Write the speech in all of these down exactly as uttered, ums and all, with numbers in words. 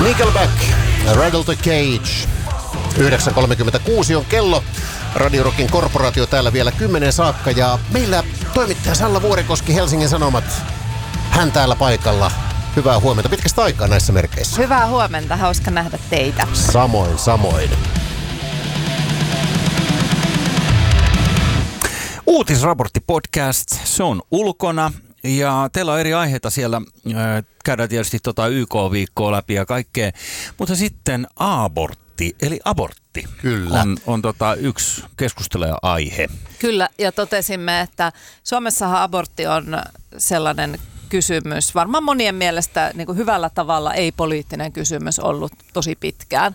Nickelback, Rattle the Cage. yhdeksän kolmekymmentäkuusi on kello. Radio Rockin korporaatio täällä vielä kymmenen saakka. Ja meillä toimittaja Salla Vuorikoski, Helsingin Sanomat. Hän täällä paikalla. Hyvää huomenta. Pitkästä aikaa näissä merkeissä. Hyvää huomenta. Hauska nähdä teitä. Samoin, samoin. Uutisraportti-podcast, se on ulkona ja teillä on eri aiheita siellä. Käydään tietysti tota Y K-viikkoa läpi ja kaikkea, mutta sitten abortti, eli abortti Kyllä. on, on tota yksi keskustelija-aihe. Kyllä, ja totesimme, että Suomessahan abortti on sellainen kysymys, varmaan monien mielestä niin kuin hyvällä tavalla ei-poliittinen kysymys ollut tosi pitkään.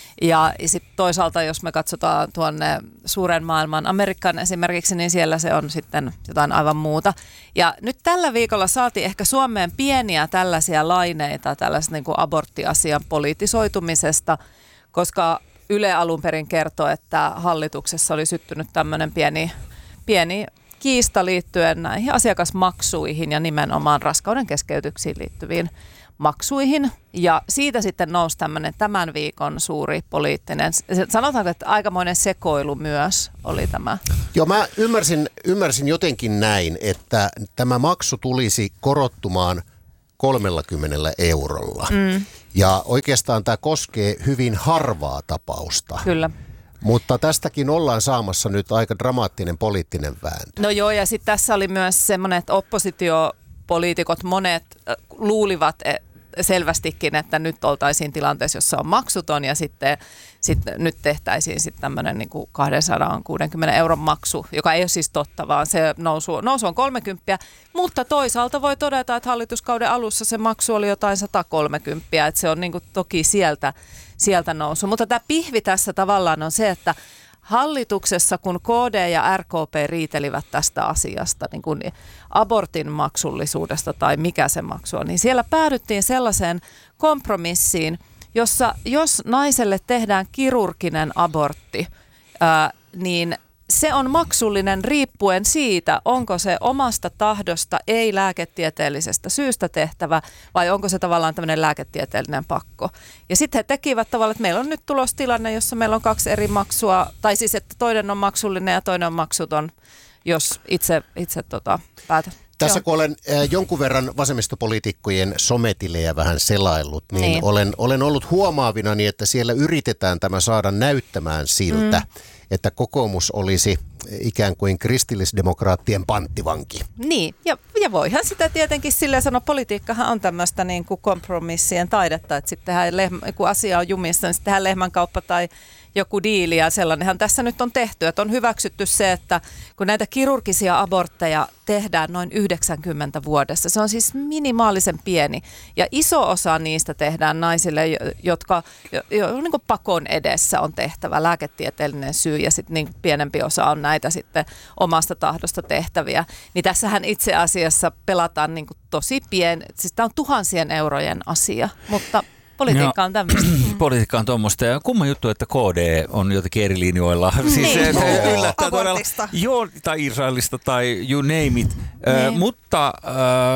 Ja sitten toisaalta, jos me katsotaan tuonne suuren maailman Amerikkaan esimerkiksi, niin siellä se on sitten jotain aivan muuta. Ja nyt tällä viikolla saatiin ehkä Suomeen pieniä tällaisia laineita tällaisen niin kuin aborttiasian politisoitumisesta, koska Yle alun perin kertoi, että hallituksessa oli syttynyt tämmöinen pieni, pieni kiista liittyen näihin asiakasmaksuihin ja nimenomaan raskauden keskeytyksiin liittyviin maksuihin, ja siitä sitten nousi tämmöinen tämän viikon suuri poliittinen, sanotaanko, että aikamoinen sekoilu myös oli tämä. Joo, mä ymmärsin, ymmärsin jotenkin näin, että tämä maksu tulisi korottumaan kolmellakymmenellä eurolla. Mm. Ja oikeastaan tämä koskee hyvin harvaa tapausta. Kyllä. Mutta tästäkin ollaan saamassa nyt aika dramaattinen poliittinen vääntö. No joo, ja sitten tässä oli myös semmoinen, että oppositiopoliitikot monet äh, luulivat e- selvästikin, että nyt oltaisiin tilanteessa, jossa on maksuton, ja sitten, sitten nyt tehtäisiin sitten tämmöinen niin kuin kaksisataakuusikymmentä euron maksu, joka ei ole siis totta, vaan se nousu, nousu on kolmekymmentä, mutta toisaalta voi todeta, että hallituskauden alussa se maksu oli jotain sata kolmekymmentä, että se on niin kuin toki sieltä, sieltä nousu. Mutta tämä pihvi tässä tavallaan on se, että hallituksessa, kun K D ja R K P riitelivät tästä asiasta, niin kuin abortin maksullisuudesta tai mikä se maksu on, niin siellä päädyttiin sellaiseen kompromissiin, jossa jos naiselle tehdään kirurginen abortti, ää, niin se on maksullinen riippuen siitä, onko se omasta tahdosta ei-lääketieteellisestä syystä tehtävä vai onko se tavallaan tämmöinen lääketieteellinen pakko. Ja sitten he tekivät tavallaan, että meillä on nyt tulostilanne, jossa meillä on kaksi eri maksua, tai siis että toinen on maksullinen ja toinen on maksuton, jos itse, itse tota, päätän. Tässä Joo. kun olen äh, jonkun verran vasemmistopoliitikkojen sometilejä vähän selaillut, niin, niin. Olen, olen ollut huomaavinani, että siellä yritetään tämä saada näyttämään siltä, mm. että kokoomus olisi ikään kuin kristillisdemokraattien panttivanki. Niin, ja, ja voihan sitä tietenkin silleen sanoa, politiikkahan on tämmöistä niin kuin kompromissien taidetta, että sitten tehdään lehmä, kun asia on jumissa, niin sitten tehdään lehmänkauppa tai joku diili ja sellainenhan tässä nyt on tehty, että on hyväksytty se, että kun näitä kirurgisia abortteja tehdään noin yhdeksänkymmentä vuodessa, se on siis minimaalisen pieni ja iso osa niistä tehdään naisille, jotka jo, jo, niin kuin pakon edessä on tehtävä lääketieteellinen syy ja sitten niin pienempi osa on näitä sitten omasta tahdosta tehtäviä, niin tässähän itse asiassa pelataan niin kuin tosi pieni, siis tämä on tuhansien eurojen asia, mutta politiikka on tämmöistä. Politiikka on tuommoista. Ja kumma juttu, että K D on jotenkin eri linjoilla. Niin. Siis se, se yllättää Abortista. todella. Joo, tai Israelista tai you name it. Niin. Äh, mutta äh,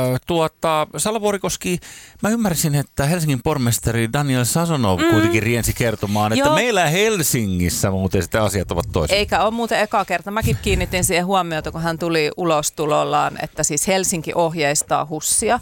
tuota, Salla Vuorikoski, mä ymmärsin, että Helsingin pormestari Daniel Sazonov mm. kuitenkin riensi kertomaan, että Joo. meillä Helsingissä muuten sitten asiat ovat toisin. Eikä ole muuten eka kerta. Mäkin kiinnitin siihen huomiota, kun hän tuli ulostulollaan, että siis Helsinki ohjeistaa HUSia,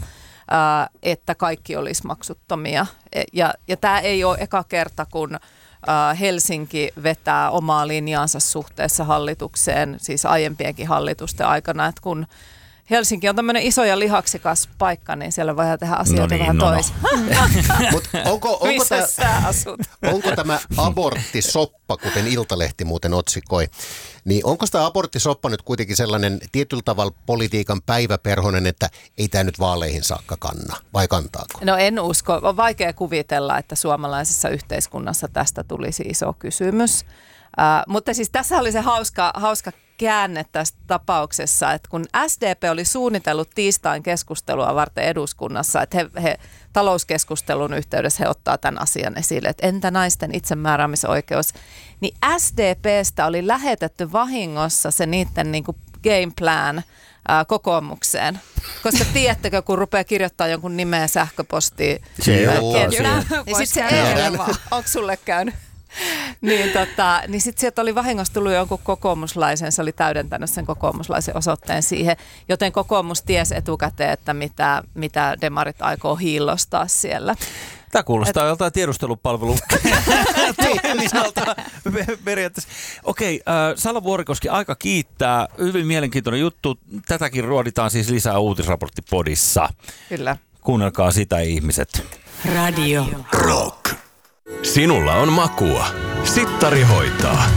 että kaikki olisi maksuttomia. Ja, ja tämä ei ole eka kerta, kun Helsinki vetää omaa linjaansa suhteessa hallitukseen, siis aiempienkin hallitusten aikana, että kun Helsinki on tämmöinen iso ja lihaksikas paikka, niin siellä voidaan tehdä asioita no niin, vähän no toisin. No. Mut onko, onko, Missä tämä, sä asut? onko tämä aborttisoppa, kuten Iltalehti muuten otsikoi, niin onko tämä aborttisoppa nyt kuitenkin sellainen tietyllä tavalla politiikan päiväperhonen, että ei tämä nyt vaaleihin saakka kanna, vai kantaako? No en usko. On vaikea kuvitella, että suomalaisessa yhteiskunnassa tästä tulisi iso kysymys. Uh, mutta siis tässä oli se hauska, hauska käänne tässä tapauksessa, että kun S D P oli suunnitellut tiistain keskustelua varten eduskunnassa, että he, he talouskeskustelun yhteydessä he ottaa tämän asian esille, että entä naisten itsemääräämisoikeus, niin S D P:stä oli lähetetty vahingossa se niiden niin kuin game plan ää, kokoomukseen. Koska tiedättekö, kun rupeaa kirjoittaa jonkun nimeä sähköpostiin. Se on niin sit se ei, onko sulle käynyt? niin tota, niin sitten sieltä oli vahingossa tullut jonkun kokoomuslaisen, se oli täydentänyt sen kokoomuslaisen osoitteen siihen, joten kokoomus tiesi etukäteen, että mitä, mitä demarit aikoo hiillostaa siellä. Tämä kuulostaa Et... joltain tiedustelupalvelun toiminnalta periaatteessa. Okei, äh, Salla Vuorikoski, aika kiittää. Hyvin mielenkiintoinen juttu. Tätäkin ruoditaan siis lisää Uutisraporttipodissa. Kyllä. Kuunnelkaa sitä, ihmiset. Radio Rock. Sinulla on makua. Sittari hoitaa.